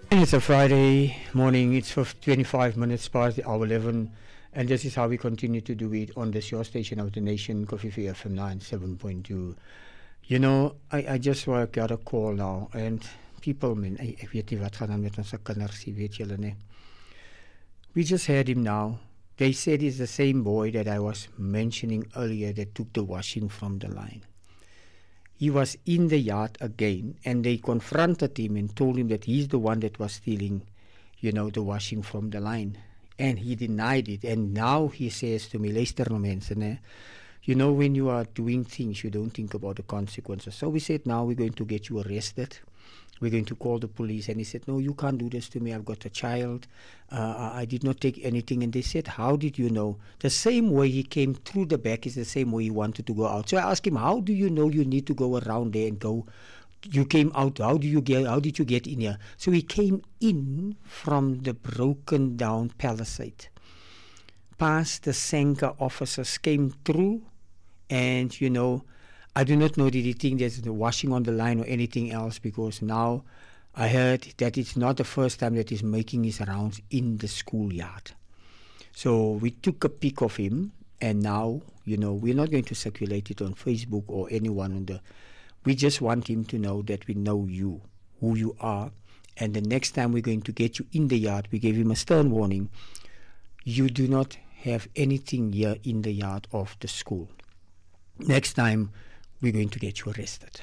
And it's a Friday morning, it's 25 minutes past the hour 11, and this is how we continue to do it on this your station of the nation, Coffee FM 97.2. You know, I just got a call now, and people, man, ek weet nie wat gaan aan met ons kinders, weet julle nie. We just heard him now. They said it's the same boy that I was mentioning earlier that took the washing from the line. He was in the yard again, and they confronted him and told him that he's the one that was stealing, the washing from the line. And he denied it. And now he says to me, luister nou mense, né? When you are doing things, you don't think about the consequences. So we said, now we're going to get you arrested. We're going to call the police. And he said, no, you can't do this to me. I've got a child. I did not take anything. And they said, how did you know? The same way he came through the back is the same way he wanted to go out. So I asked him, how do you know you need to go around there and go? You came out. How did you get in here? So he came in from the broken down palisade. Past the Sanka officers came through. And, I do not know did he think there's the washing on the line or anything else, because now I heard that it's not the first time that he's making his rounds in the schoolyard. So we took a pic of him, and now, we're not going to circulate it on Facebook or anyone on the... We just want him to know that we know you, who you are, and the next time we're going to get you in the yard, we gave him a stern warning. You do not have anything here in the yard of the school. Next time, we're going to get you arrested.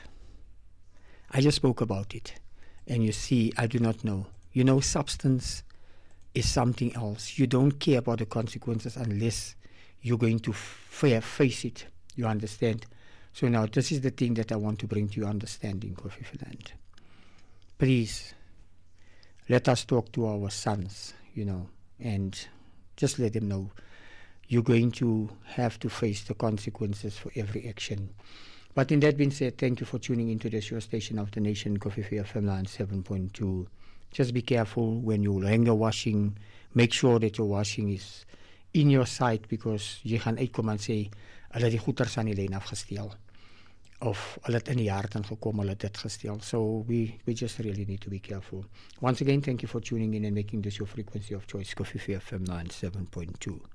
I just spoke about it. And you see, I do not know. Substance is something else. You don't care about the consequences unless you're going to face it. You understand? So now, this is the thing that I want to bring to your understanding, Coffee Land. Please, let us talk to our sons, and just let them know you're going to have to face the consequences for every action. But in that being said, thank you for tuning into this your station of the nation, Coffee FM 97.2. Just be careful when you hang your washing. Make sure that your washing is in your sight, because jy gaan uitkom en sê, hulle die goeders aan die lyn afgesteel. Of hulle het in die hart ingekom, hulle het dit gesteel. So we just really need to be careful. Once again, thank you for tuning in and making this your frequency of choice, Coffee FM 97.2.